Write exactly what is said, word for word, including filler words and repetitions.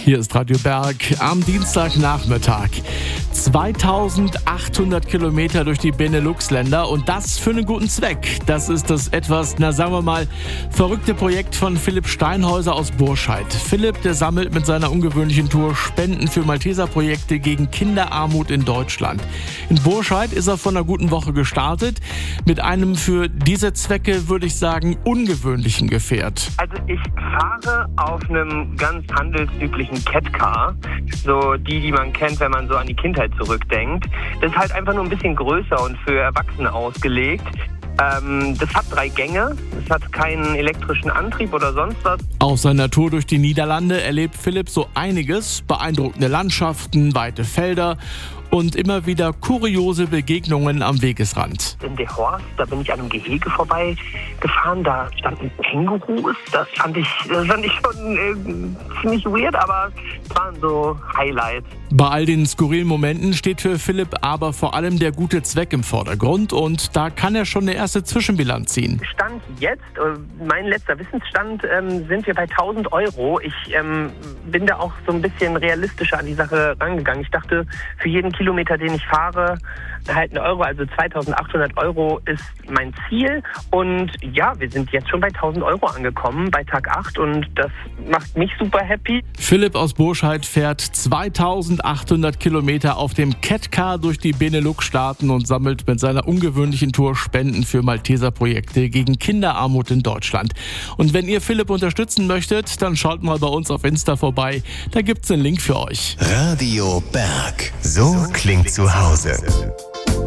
Hier ist Radio Berg am Dienstagnachmittag. zweitausendachthundert Kilometer durch die Benelux-Länder und das für einen guten Zweck. Das ist das etwas, na sagen wir mal, verrückte Projekt von Philipp Steinhäuser aus Burscheid. Philipp, der sammelt mit seiner ungewöhnlichen Tour Spenden für Malteser-Projekte gegen Kinderarmut in Deutschland. In Burscheid ist er vor einer guten Woche gestartet mit einem für diese Zwecke, würde ich sagen, ungewöhnlichen Gefährt. Also ich fahre auf einem ganz handelsüblichen Catcar, so die, die man kennt, wenn man so an die Kindheit zurückdenkt. Das ist halt einfach nur ein bisschen größer und für Erwachsene ausgelegt. Ähm, das hat drei Gänge, es hat keinen elektrischen Antrieb oder sonst was. Auf seiner Tour durch die Niederlande erlebt Philipp so einiges, beeindruckende Landschaften, weite Felder und immer wieder kuriose Begegnungen am Wegesrand. In der Horst, da bin ich an einem Gehege vorbeigefahren, da standen Kängurus. Das fand ich, das fand ich schon äh, ziemlich weird, aber es waren so Highlights. Bei all den skurrilen Momenten steht für Philipp aber vor allem der gute Zweck im Vordergrund und da kann er schon eine erste Zwischenbilanz ziehen. Stand jetzt, mein letzter Wissensstand, ähm, sind wir bei tausend Euro. Ich ähm, bin da auch so ein bisschen realistischer an die Sache rangegangen. Ich dachte, für jeden Kilometer, den ich fahre, halt ein Euro, also zweitausendachthundert Euro ist mein Ziel. Und ja, wir sind jetzt schon bei tausend Euro angekommen, bei Tag acht und das macht mich super happy. Philipp aus Burscheid fährt zweitausendachthundert Kilometer auf dem Catcar durch die Benelux-Staaten und sammelt mit seiner ungewöhnlichen Tour Spenden für Malteser-Projekte gegen Kinderarmut in Deutschland. Und wenn ihr Philipp unterstützen möchtet, dann schaut mal bei uns auf Insta vorbei. Da gibt's einen Link für euch. Radio Berg. So klingt zu Hause.